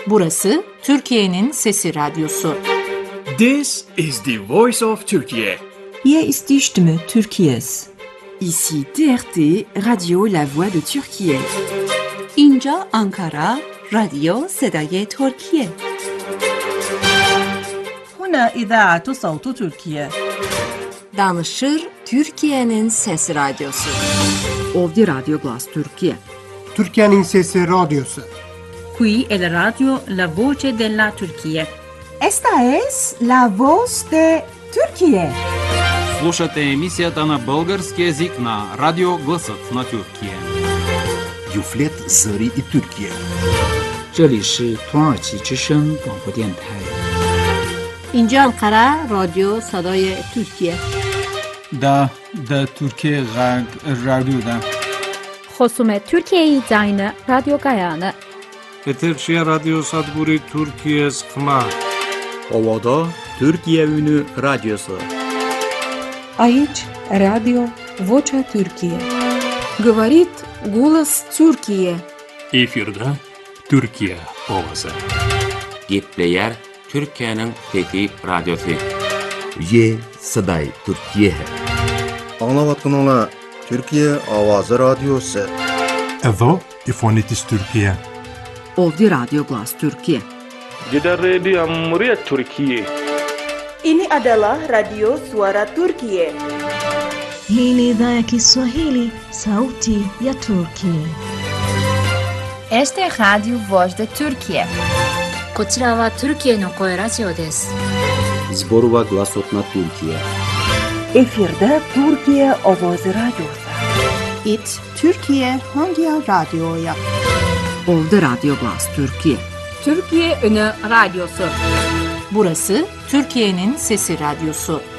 Burası Türkiye'nin Sesi Radyosu. This is the voice of Turkey. Hier ist die Stimme Türkiye's. Ici TRT, Radio La Voix de Türkiye. اینجا آنکارا، رادیو صدای ترکیه. هنا إذاعة صوت تركيا. Danışır Türkiye'nin Sesi Radyosu. Ovdje Radio Glas Türkiye. Türkiye'nin Sesi Radyosu. Qui è la radio La Voce della Turchia. Esta es La Voz de Türkiye. Слушате емисията на български език на Радио Гласът на Türkiye. Юфлет Зări и Türkiye. 这里是土耳其之声广播电台。 اینجا انقره رادیو صدای ترکیه. دا Türkiye Radyo'da. خصوم Türkiye Zayne Radyo Gayane. Eterşehir Radyo Sadburi Türkiye Skma. Ovada Türkiye Ünü Radyosu. Aici Radio Vocea Türkiye. Говорит голос Türkiye. Efirde Türkiye Ovası. Gepleyer Türkiye'nin Fethi Radyosu. Ye Saday Türkiye. Anlavatkanala Türkiye Avazı Radyosu. Evo İfonitis Türkiye. Ovdje Radio Glas Türkiye. Jeda Radio Muryat Türkiye. Ini adalah Radio Suara Turkiye. Hii ni idhaa ya Kiswahili, Sauti ya Turkiye. Este es Radio Voz de Türkiye. こちらはトルキエの声ラジオです。 Zborova Glasot na Türkiye. Efirde Türkiye Ovozi Radyosu. It Türkiye Hangi Radyo'ya? Ovdje Radio Glas Türkiye. Türkiye Ünü Radyosu. Burası Türkiye'nin Sesi Radyosu.